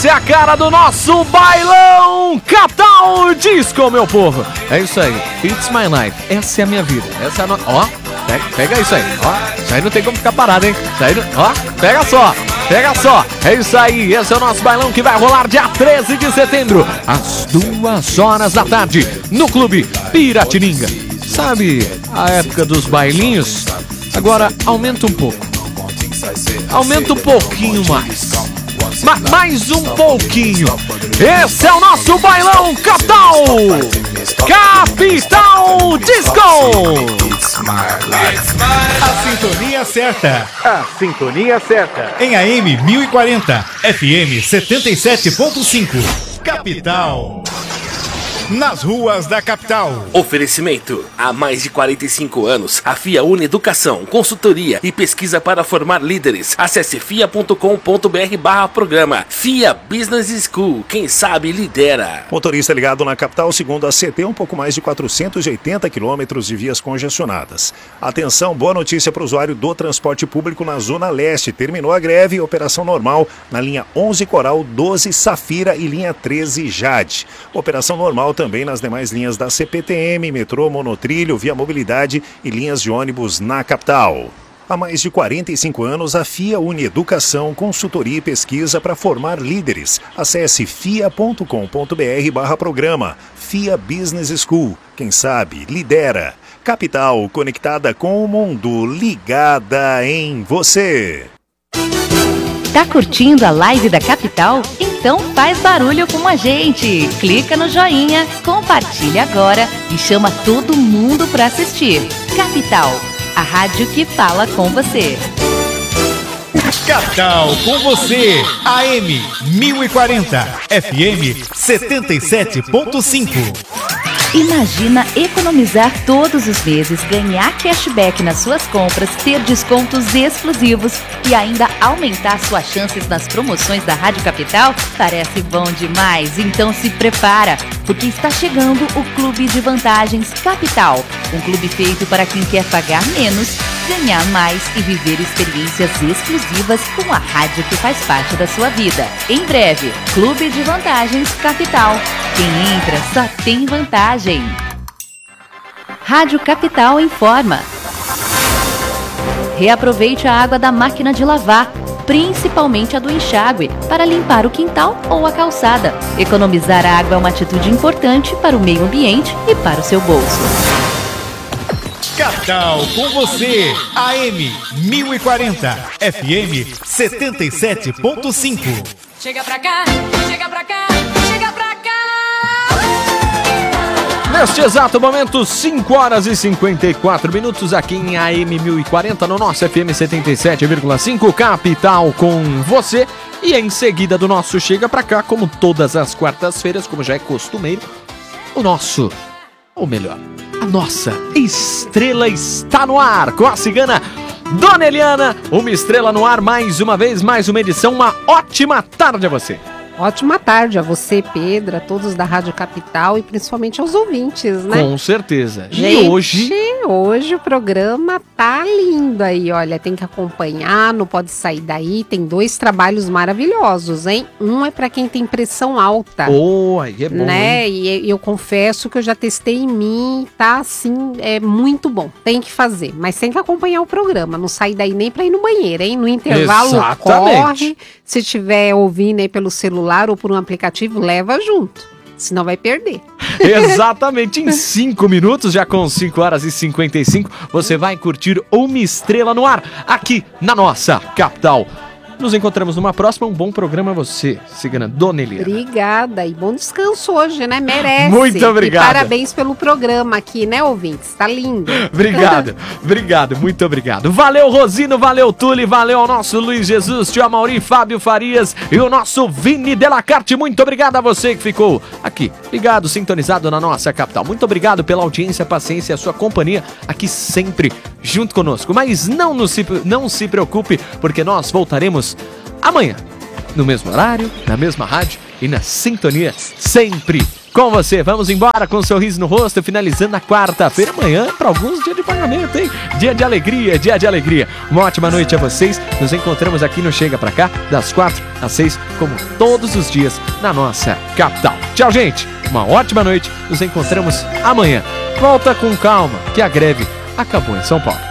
Essa é a cara do nosso bailão Capital Disco, meu povo. É isso aí, it's my life, essa é a minha vida. Essa é a ó, pega isso aí, ó. Isso aí não tem como ficar parado, hein? Isso aí, ó, pega só. É isso aí, esse é o nosso bailão que vai rolar dia 13 de setembro, às 2 da tarde, no Clube Piratininga. Sabe a época dos bailinhos? Agora aumenta um pouco. Aumenta um pouquinho mais. Mais um pouquinho. Esse é o nosso bailão Capital Disco. A sintonia certa. A sintonia certa. Em AM 1040, FM 77.5. Capital. Nas ruas da capital. Oferecimento. Há mais de 45 anos, a FIA une educação, consultoria e pesquisa para formar líderes. Acesse fia.com.br/programa. FIA Business School. Quem sabe lidera. Motorista ligado na capital, segundo a CT, um pouco mais de 480 quilômetros de vias congestionadas. Atenção, boa notícia para o usuário do transporte público na Zona Leste. Terminou a greve, operação normal na linha 11 Coral, 12 Safira e linha 13 Jade. Operação normal também nas demais linhas da CPTM, metrô, monotrilho, via mobilidade e linhas de ônibus na capital. Há mais de 45 anos, a FIA une educação, consultoria e pesquisa para formar líderes. Acesse fia.com.br/programa. FIA Business School. Quem sabe, lidera. Capital, conectada com o mundo, ligada em você. Tá curtindo a live da Capital? Então faz barulho com a gente. Clica no joinha, compartilha agora e chama todo mundo para assistir. Capital, a rádio que fala com você. Capital com você. AM 1040, FM 77.5. Imagina economizar todos os meses, ganhar cashback nas suas compras, ter descontos exclusivos e ainda aumentar suas chances nas promoções da Rádio Capital? Parece bom demais, então se prepara, porque está chegando o Clube de Vantagens Capital. Um clube feito para quem quer pagar menos, ganhar mais e viver experiências exclusivas com a rádio que faz parte da sua vida. Em breve, Clube de Vantagens Capital. Quem entra só tem vantagem. Rádio Capital informa. Reaproveite a água da máquina de lavar, principalmente a do enxágue, para limpar o quintal ou a calçada. Economizar água é uma atitude importante para o meio ambiente e para o seu bolso. Capital com você. AM 1040, FM 77.5. Chega pra cá, chega pra cá, chega pra cá. Neste exato momento, 5 horas e 54 minutos aqui em AM 1040, no nosso FM 77,5, Capital com você. E em seguida do nosso Chega Pra Cá, como todas as quartas-feiras, como já é costumeiro, a nossa estrela está no ar, com a cigana Dona Eliana. Uma estrela no ar mais uma vez, mais uma edição. Uma ótima tarde a você. Ótima tarde a você, Pedro, a todos da Rádio Capital e principalmente aos ouvintes, né? Com certeza. Gente, hoje o programa tá lindo aí, olha, tem que acompanhar, não pode sair daí, tem 2 trabalhos maravilhosos, hein? Um é para quem tem pressão alta. Aí é bom, né? E eu confesso que eu já testei em mim, tá assim, é muito bom, tem que fazer, mas tem que acompanhar o programa, não sair daí nem para ir no banheiro, hein? No intervalo, corre, se tiver ouvindo aí pelo celular ou por um aplicativo, leva junto, senão vai perder. Exatamente, em 5 minutos, já com 5 horas e 55, você vai curtir Uma Estrela no Ar, aqui na nossa capital. Nos encontramos numa próxima, um bom programa a você, cigana Dona Eliana. Obrigada, e bom descanso hoje, né? Merece. Muito obrigado. E parabéns pelo programa aqui, né, ouvintes? Tá lindo. Obrigado, muito obrigado. Valeu, Rosino, valeu, Tule, valeu ao nosso Luiz Jesus, tio Amauri, Fábio Farias e o nosso Vini Delacarte. Muito obrigado a você que ficou aqui, ligado, sintonizado na nossa capital. Muito obrigado pela audiência, paciência e a sua companhia aqui sempre junto conosco. Mas não se preocupe, porque nós voltaremos amanhã, no mesmo horário, na mesma rádio e na sintonia sempre com você. Vamos embora com um sorriso no rosto, finalizando a quarta-feira. Amanhã, para alguns, dia de pagamento, hein? Dia de alegria, dia de alegria. Uma ótima noite a vocês. Nos encontramos aqui no Chega Pra Cá, das 4 às 6, como todos os dias, na nossa capital. Tchau, gente. Uma ótima noite. Nos encontramos amanhã. Volta com calma, que a greve acabou em São Paulo.